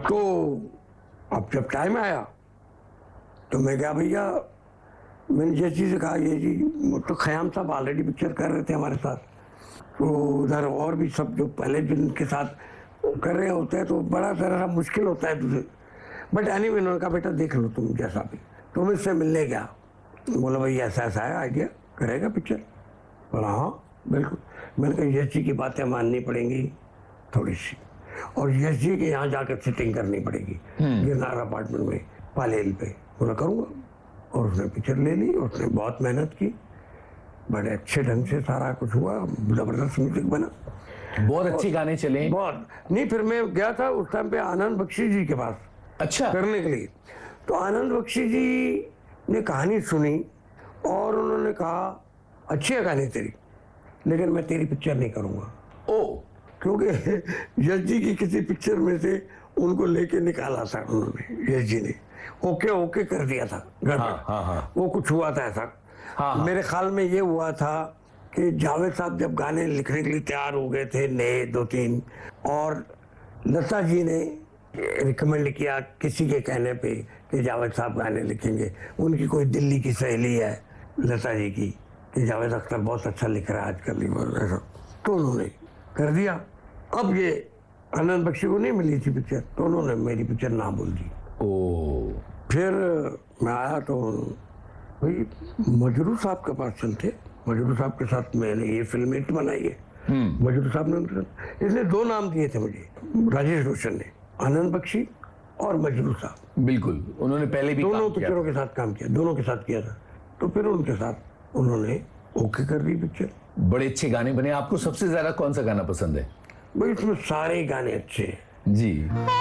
तो अब जब टाइम आया तो मैं क्या भैया, मैंने जैसी से कहा ये जी, तो खयाम साहब ऑलरेडी पिक्चर कर रहे थे हमारे साथ, तो उधर और भी सब जो पहले जिनके साथ कर रहे होते हैं तो बड़ा सा मुश्किल होता है तुझे। बट एनीवे उन्होंने कहा बेटा देख लो तुम जैसा भी, तुम इससे मिलने गया, बोला भाई ऐसा ऐसा है आइडिया, करेगा पिक्चर? बोला हाँ बिल्कुल। मैंने कहा यश जी की बातें माननी पड़ेंगी थोड़ी सी, और यश जी के यहाँ जाकर सिटिंग करनी पड़ेगी गिरनार अपार्टमेंट में पालेल पे। बोला करूँगा, और उसने पिक्चर ले ली, उसने बहुत मेहनत की, बड़े अच्छे ढंग से सारा कुछ हुआ, जबरदस्त म्यूजिक बना, बहुत अच्छे गाने चले। बहुत नहीं, फिर मैं गया था उस टाइम पे आनंद बख्शी जी के पास अच्छा करने के लिए, तो आनंद बख्शी जी ने कहानी सुनी और उन्होंने कहा अच्छी है कहानी तेरी, लेकिन मैं तेरी पिक्चर नहीं करूँगा। ओ, क्योंकि यश जी की किसी पिक्चर में से उनको लेके निकाला था उन्होंने, यश जी ने ओके ओके कर दिया था गड़बड़। हाँ। वो कुछ हुआ था ऐसा। हाँ। मेरे ख्याल में ये हुआ था कि जावेद साहब जब गाने लिखने के लिए तैयार हो गए थे नए 2-3, और लता जी ने रिकमेंड किया किसी के कहने पे कि जावेद साहब गाने लिखेंगे, उनकी कोई दिल्ली की सहेली है लता जी की कि जावेद अख्तर बहुत अच्छा लिख रहा है आजकल, तो उन्होंने कर दिया। अब ये आनंद बख्शी को नहीं मिली थी पिक्चर, तो उन्होंने मेरी पिक्चर ना बोल दी। ओ, फिर मैं आया तो भाई मजरू साहब के पास चलते, मजरू साहब के साथ मैंने ये फिल्म हिट बनाई है। मजरू साहब ने, इसने 2 नाम दिए थे मुझे, राजेश रोशन ने, आनंद बख्शी और मजरू साहब। बिल्कुल, उन्होंने पहले भी दोनों काम किया पिक्चरों के साथ काम किया, दोनों के साथ किया था, तो फिर उनके साथ उन्होंने ओके कर दी पिक्चर। बड़े अच्छे गाने बने। आपको सबसे ज्यादा कौन सा गाना पसंद है? भाई इसमें सारे गाने अच्छे हैं जी।